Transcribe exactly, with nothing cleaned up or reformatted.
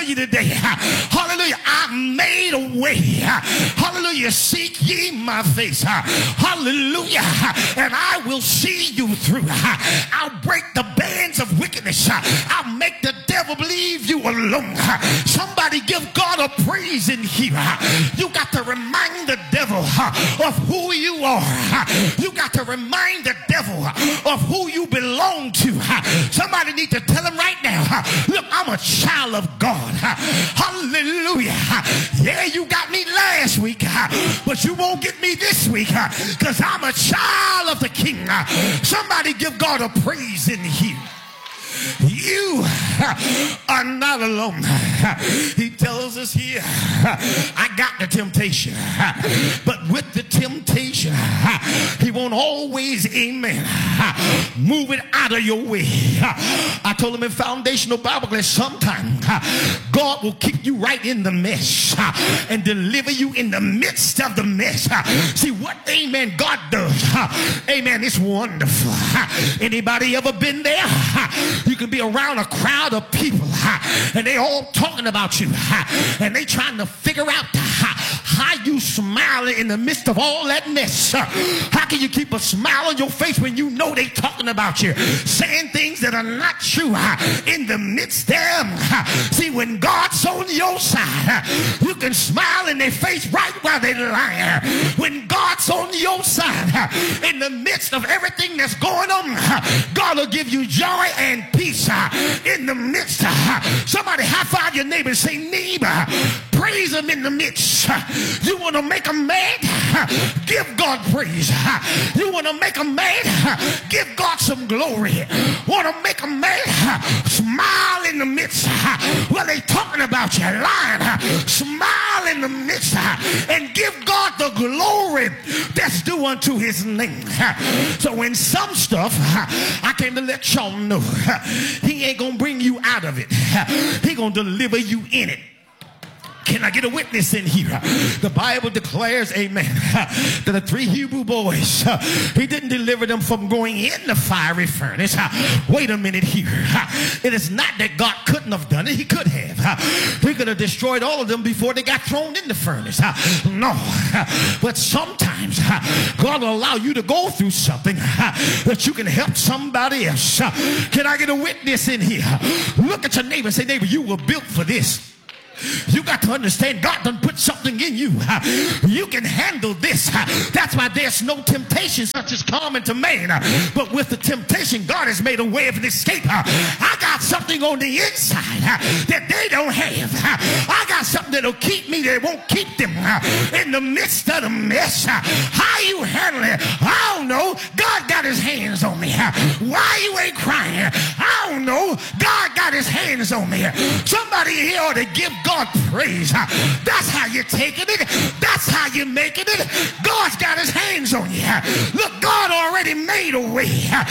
you today, hallelujah, I made a way. Hallelujah. Seek ye my face. Hallelujah. And I will see you through. I'll break the bands of wickedness. I'll make the devil believe you alone. Somebody give God a praise in here. You got to remind the devil of who you are. You got to remind the devil of who you belong to. Somebody need to tell him right now, look, I'm a child of God. Hallelujah. Yeah, you got me last week, but you won't get me this week, because I'm a child of the King. Somebody give God a praise in here. You are not alone. He tells us here, I got the temptation, but with the temptation, he won't always, amen, move it out of your way. I told him in foundational Bible class, sometimes God will keep you right in the mess and deliver you in the midst of the mess. See what, amen, God does, amen, it's wonderful. Anybody ever been there? You can be around a crowd of people and they all talking about you and they trying to figure out how you smile in the midst of all that mess. How can you keep a smile on your face when you know they talking about you, saying things that are not true in the midst thereof? See, when God's on your side, you can smile in their face right while they're lying. When God's on your side, in the midst of everything that's going on, God will give you joy and peace in the midst. Somebody high five your neighbor and say, neighbor, praise him in the midst. You want to make him mad? Give God praise. You want to make him mad? Give God some glory. Want to make him mad? Smile in the midst. Well, they talking about you, lying. Smile in the midst and give God the glory that's due unto his name. So in some stuff, I came to let y'all know, he ain't gonna bring you out of it. He gonna deliver you in it. Can I get a witness in here? The Bible declares, amen, that the three Hebrew boys, he didn't deliver them from going in the fiery furnace. Wait a minute here. It is not that God couldn't have done it. He could have. He could have destroyed all of them before they got thrown in the furnace. No. But sometimes God will allow you to go through something that you can help somebody else. Can I get a witness in here? Look at your neighbor and say, neighbor, you were built for this. You got to understand God done put something in you. You can handle this. That's why there's no temptation such as common to man. But with the temptation, God has made a way of an escape. I got something on the inside that they don't have. I got something that'll keep me that won't keep them in the midst of the mess. How you handle it? I don't know. God got his hands on me. Why you ain't crying? I don't know. God got his hands on me. Somebody here ought to give God praise. That's how you're taking it. That's how you're making it. God's got his hands on you. Look, God already made a way.